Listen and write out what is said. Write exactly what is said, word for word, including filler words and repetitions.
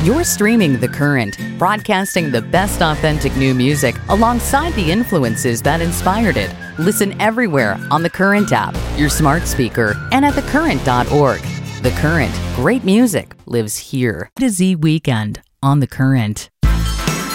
You're streaming The Current, broadcasting the best authentic new music alongside the influences that inspired it. Listen everywhere on The Current app, your smart speaker, and at the current dot org. The Current, great music lives here. To Z Weekend on The Current.